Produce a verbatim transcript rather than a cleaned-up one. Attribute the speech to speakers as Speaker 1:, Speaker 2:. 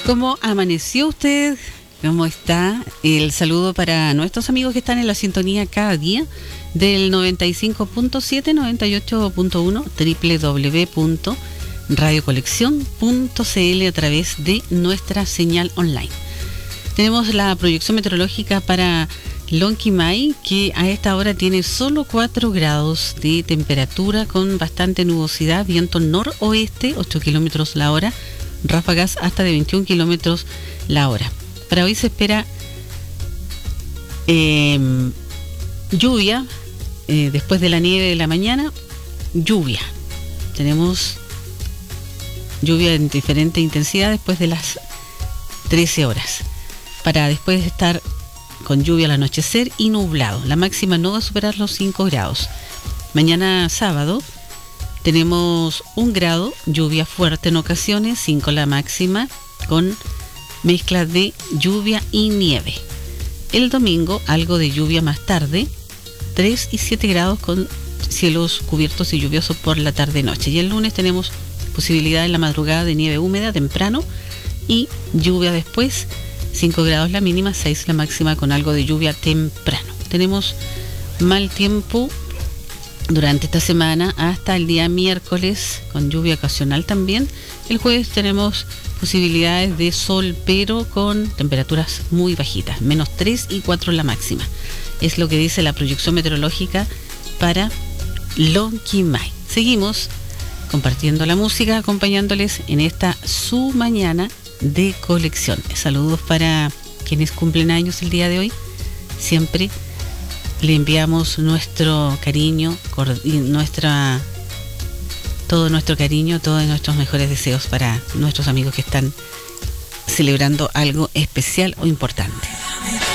Speaker 1: ¿Cómo amaneció usted? ¿Cómo está? El saludo para nuestros amigos que están en la sintonía cada día del noventa y cinco punto siete, noventa y ocho punto uno, doble u doble u doble u punto radio colección punto c l a través de nuestra señal online. Tenemos la proyección meteorológica para Lonquimay, que a esta hora tiene solo cuatro grados de temperatura con bastante nubosidad, viento noroeste, ocho kilómetros la hora, ráfagas hasta de veintiún kilómetros la hora. Para hoy se espera eh, lluvia, eh, después de la nieve de la mañana, lluvia. Tenemos lluvia en diferente intensidad después de las trece horas, para después estar con lluvia al anochecer y nublado. La máxima no va a superar los cinco grados. Mañana sábado tenemos un grado, lluvia fuerte en ocasiones, cinco la máxima, con mezcla de lluvia y nieve. El domingo algo de lluvia más tarde, tres y siete grados con cielos cubiertos y lluviosos por la tarde-noche. Y el lunes tenemos posibilidad en la madrugada de nieve húmeda temprano y lluvia después, cinco grados la mínima, seis la máxima con algo de lluvia temprano. Tenemos mal tiempo durante esta semana hasta el día miércoles con lluvia ocasional también. El jueves tenemos posibilidades de sol, pero con temperaturas muy bajitas, menos tres y cuatro la máxima. Es lo que dice la proyección meteorológica para Lonquimay. Seguimos compartiendo la música, acompañándoles en esta su mañana de colección. Saludos para quienes cumplen años el día de hoy. Siempre le enviamos nuestro cariño, nuestra, todo nuestro cariño, todos nuestros mejores deseos para nuestros amigos que están celebrando algo especial o importante.